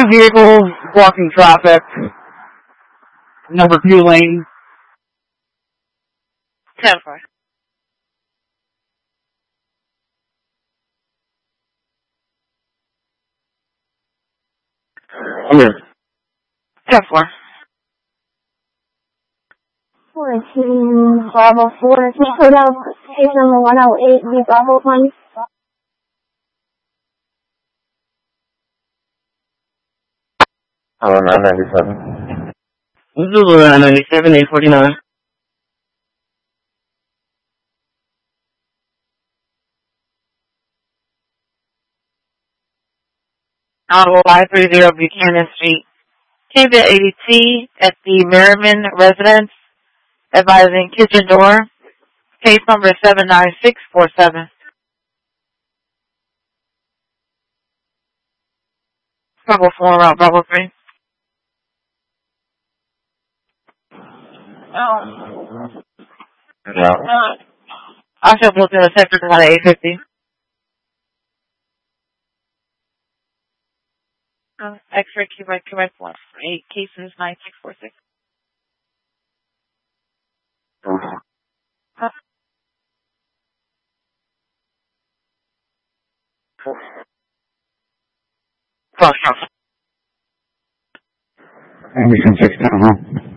Two vehicles blocking traffic. Number 2 lane. 10-4. I'm here. 10-4. 14 Bravo 4, can you put out case number 108, the Bravo one? Hello, 997. Zulu 997, 849. Auto Y30 Buchanan Street. Came to ADT at the Merriman residence, advising kitchen door. Case number 79647. Bravo 4, route Bravo 3. Yeah. I shall build in a sector to 850. X-ray Quebec 1. 8 cases 9646. And we can fix that, huh?